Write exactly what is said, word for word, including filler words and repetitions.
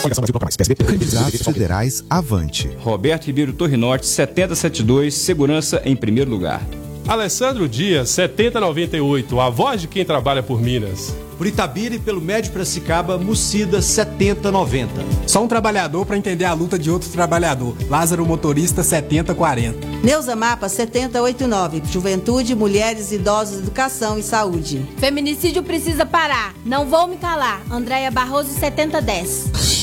Candidatos federais, avante. Roberto Ribeiro Torre Norte, setenta e setenta e dois, segurança em primeiro lugar. Alessandro Dias, setenta e noventa e oito, a voz de quem trabalha por Minas. Por Itabira e pelo Médio Piracicaba, Mucida, setenta e noventa. Só um trabalhador para entender a luta de outro trabalhador. Lázaro Motorista, setenta e quarenta. Neuza Mapa, setenta e oitenta e nove. Juventude, mulheres, idosos, educação e saúde. Feminicídio precisa parar. Não vou me calar. Andréia Barroso, setenta e dez.